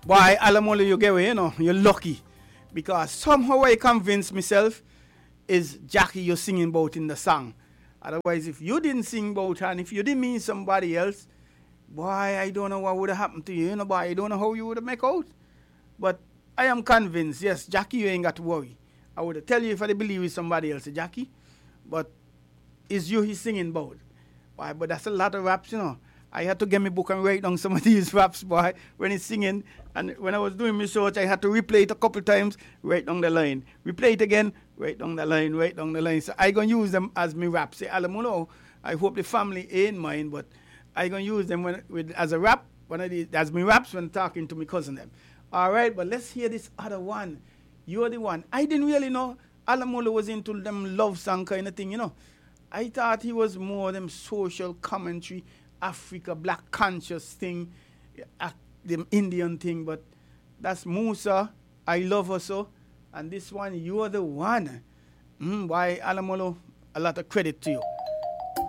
Why, Alamola, you get away, you're lucky. Because somehow I convinced myself is Jackie you're singing about in the song. Otherwise, if you didn't sing about her and if you didn't mean somebody else, boy, I don't know what would have happened to you, boy. I don't know how you would have make out. But I am convinced, yes, Jackie, you ain't got to worry. I would tell you if I believe it's somebody else, Jackie. But it's you he's singing about. Why? But that's a lot of raps. I had to get my book and write down some of these raps, boy, when he's singing. And when I was doing research, I had to replay it a couple times, write down the line. Replay it again, write down the line, write down the line. So I going to use them as my raps. Say, Alamuno, I hope the family ain't mine, but I going to use them as a rap, as my raps when talking to my cousin them. All right, but let's hear this other one. You're the one. I didn't really know Alamulo was into them love song kind of thing, I thought he was more them social commentary, Africa, black conscious thing, the Indian thing, but that's Musa, I love her so, and this one, you're the one. Why, Alamolo, a lot of credit to you.